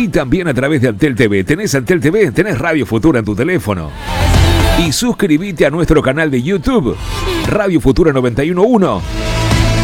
también a través de Antel TV. ¿Tenés Antel TV? ¿Tenés Radio Futura en tu teléfono? Y suscríbete a nuestro canal de YouTube, Radio Futura 911.